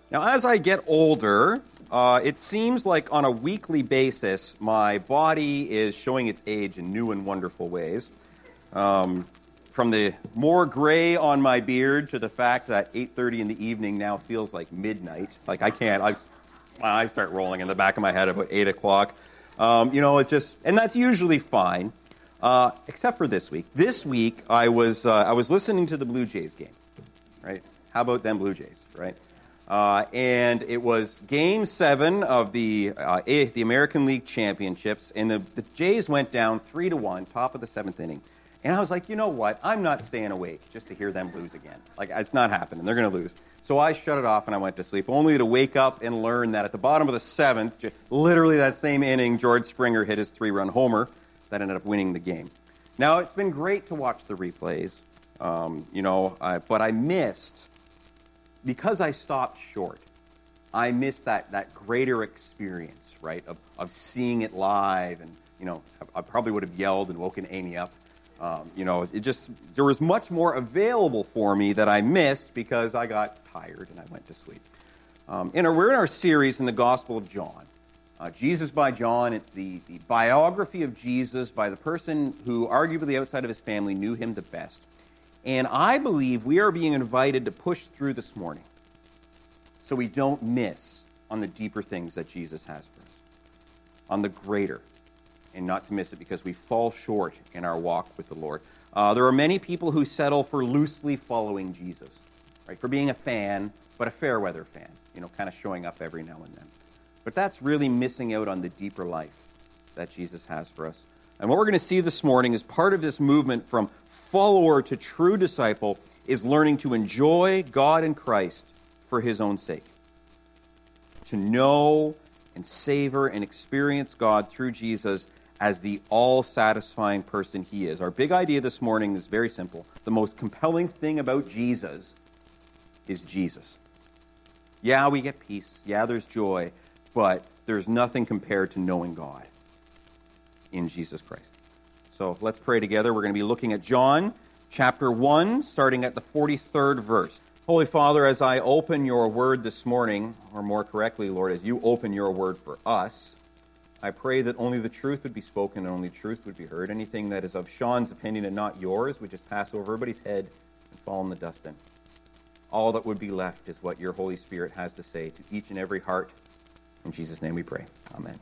Now, as I get older, it seems like on a weekly basis, my body is showing its age in new and wonderful ways. From the more gray on my beard to the fact that 8:30 in the evening now feels like midnight. Like I can't, my eyes start rolling in the back of my head about 8 o'clock. It just, and that's usually fine, except for this week. This week, I was listening to the Blue Jays game, right? How about them Blue Jays, right? And it was Game 7 of the American League Championships, and the Jays went down 3-1, top of the 7th inning. And I was like, you know what? I'm not staying awake just to hear them lose again. Like, it's not happening. They're going to lose. So I shut it off and I went to sleep, only to wake up and learn that at the bottom of the 7th, literally that same inning, George Springer hit his 3-run homer that ended up winning the game. Now, it's been great to watch the replays, but I missed, because I stopped short, I missed that greater experience, right, of seeing it live. And, I probably would have yelled and woken Amy up. There was much more available for me that I missed because I got tired and I went to sleep. We're in our series in the Gospel of John. Jesus by John, it's the biography of Jesus by the person who arguably outside of his family knew him the best. And I believe we are being invited to push through this morning so we don't miss on the deeper things that Jesus has for us, on the greater, and not to miss it because we fall short in our walk with the Lord. There are many people who settle for loosely following Jesus, right? For being a fan, but a fair weather fan, kind of showing up every now and then. But that's really missing out on the deeper life that Jesus has for us. And what we're going to see this morning is part of this movement from follower to true disciple is learning to enjoy God and Christ for his own sake. To know and savor and experience God through Jesus as the all-satisfying person he is. Our big idea this morning is very simple. The most compelling thing about Jesus is Jesus. Yeah, we get peace. Yeah, there's joy. But there's nothing compared to knowing God in Jesus Christ. So let's pray together. We're going to be looking at John chapter 1, starting at the 43rd verse. Holy Father, as I open your word this morning, or more correctly, Lord, as you open your word for us, I pray that only the truth would be spoken and only truth would be heard. Anything that is of Sean's opinion and not yours would just pass over everybody's head and fall in the dustbin. All that would be left is what your Holy Spirit has to say to each and every heart. In Jesus' name we pray. Amen.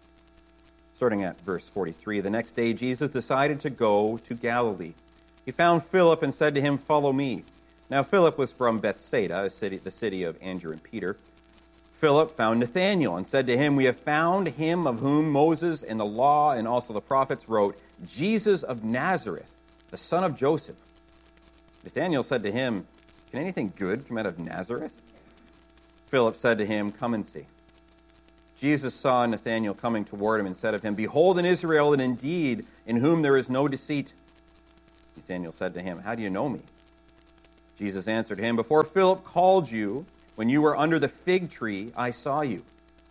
Starting at verse 43, the next day Jesus decided to go to Galilee. He found Philip and said to him, "Follow me." Now Philip was from Bethsaida, the city of Andrew and Peter. Philip found Nathanael and said to him, "We have found him of whom Moses and the law and also the prophets wrote, Jesus of Nazareth, the son of Joseph." Nathanael said to him, "Can anything good come out of Nazareth?" Philip said to him, "Come and see." Jesus saw Nathanael coming toward him and said of him, "Behold an Israel, and indeed in whom there is no deceit." Nathanael said to him, "How do you know me?" Jesus answered him, "Before Philip called you, when you were under the fig tree, I saw you."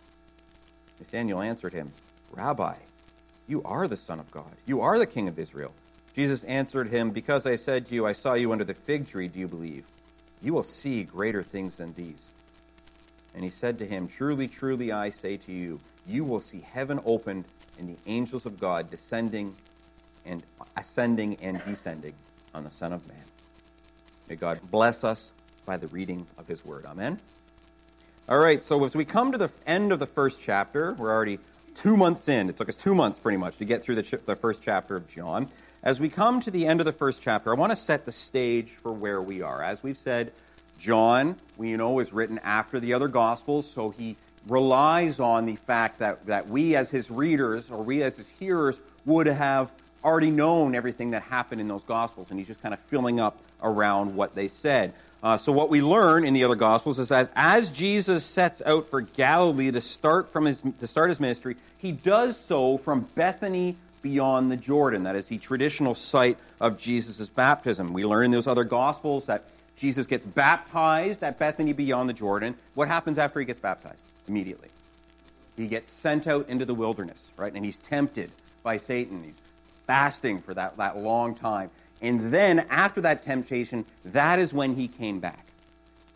Nathanael answered him, "Rabbi, you are the Son of God. You are the King of Israel." Jesus answered him, "Because I said to you, I saw you under the fig tree, do you believe? You will see greater things than these." And he said to him, "Truly, truly, I say to you, you will see heaven opened and the angels of God ascending and descending on the Son of Man." May God bless us by the reading of his word. Amen. All right, so as we come to the end of the first chapter, we're already 2 months in. It took us 2 months pretty much to get through the first chapter of John. As we come to the end of the first chapter, I want to set the stage for where we are. As we've said, John, we know, is written after the other Gospels, so he relies on the fact that we as his readers or we as his hearers would have already known everything that happened in those Gospels, and he's just kind of filling up around what they said. So what we learn in the other Gospels is that as Jesus sets out for Galilee to start his ministry, he does so from Bethany beyond the Jordan. That is the traditional site of Jesus' baptism. We learn in those other Gospels that Jesus gets baptized at Bethany beyond the Jordan. What happens after he gets baptized? Immediately. He gets sent out into the wilderness, right? And he's tempted by Satan. He's fasting for that long time. And then after that temptation, that is when he came back.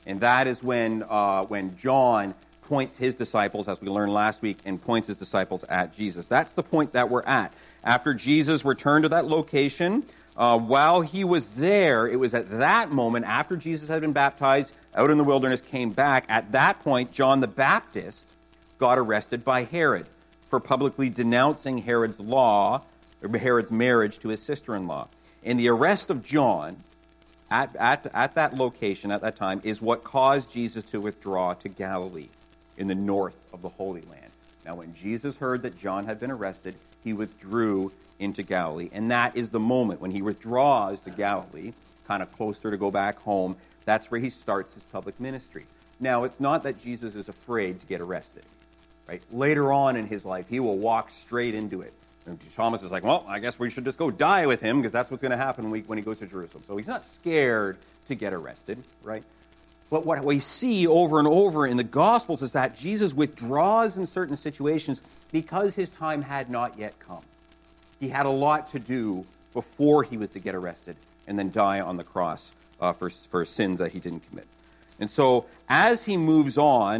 And that is when John points his disciples, as we learned last week, and points his disciples at Jesus. That's the point that we're at. After Jesus returned to that location, while he was there, it was at that moment, after Jesus had been baptized, out in the wilderness, came back, at that point, John the Baptist got arrested by Herod for publicly denouncing Herod's law, or Herod's marriage to his sister-in-law. And the arrest of John at that location, at that time, is what caused Jesus to withdraw to Galilee in the north of the Holy Land. Now, when Jesus heard that John had been arrested, he withdrew into Galilee. And that is the moment when he withdraws to Galilee, kind of closer to go back home. That's where he starts his public ministry. Now, it's not that Jesus is afraid to get arrested. Right? Later on in his life, he will walk straight into it. And Thomas is like, well, I guess we should just go die with him, because that's what's going to happen when he goes to Jerusalem. So he's not scared to get arrested, right? But what we see over and over in the Gospels is that Jesus withdraws in certain situations because his time had not yet come. He had a lot to do before he was to get arrested and then die on the cross for sins that he didn't commit. And so as he moves on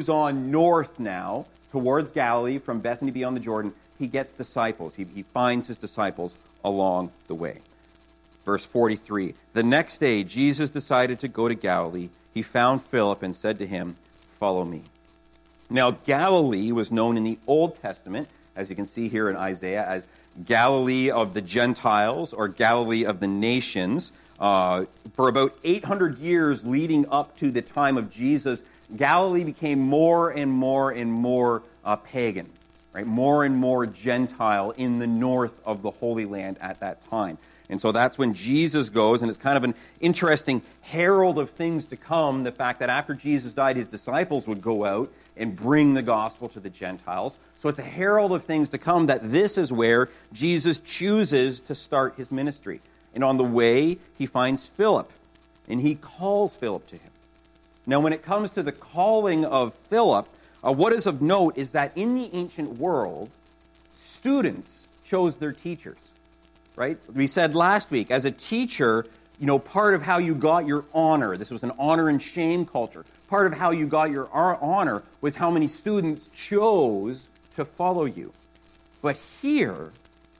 north now towards Galilee from Bethany beyond the Jordan, he gets disciples. He finds his disciples along the way. Verse 43, the next day Jesus decided to go to Galilee. He found Philip and said to him, follow me. Now Galilee was known in the Old Testament, as you can see here in Isaiah, as Galilee of the Gentiles or Galilee of the nations. For about 800 years leading up to the time of Jesus, Galilee became more and more and more pagan, right? More and more Gentile in the north of the Holy Land at that time. And so that's when Jesus goes, and it's kind of an interesting herald of things to come, the fact that after Jesus died, his disciples would go out and bring the gospel to the Gentiles. So it's a herald of things to come, that this is where Jesus chooses to start his ministry. And on the way, he finds Philip, and he calls Philip to him. Now, when it comes to the calling of Philip, what is of note is that in the ancient world, students chose their teachers. Right? We said last week, as a teacher, part of how you got your honor, this was an honor and shame culture, part of how you got your honor was how many students chose to follow you. But here,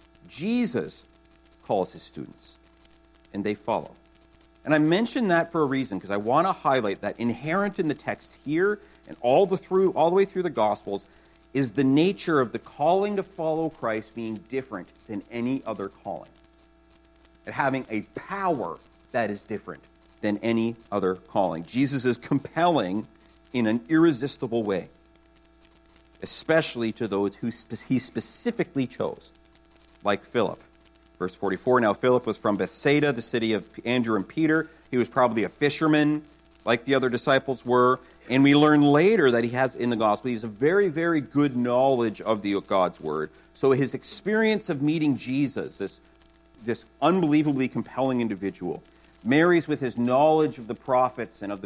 Jesus calls his students, and they follow. And I mention that for a reason, because I want to highlight that inherent in the text here and all the way through the Gospels is the nature of the calling to follow Christ being different than any other calling. And having a power that is different than any other calling. Jesus is compelling in an irresistible way, especially to those who he specifically chose, like Philip. Verse 44, now Philip was from Bethsaida, the city of Andrew and Peter. He was probably a fisherman, like the other disciples were. And we learn later that he has, in the gospel, he has a very, very good knowledge of God's word. So his experience of meeting Jesus, this unbelievably compelling individual, marries with his knowledge of the prophets and of the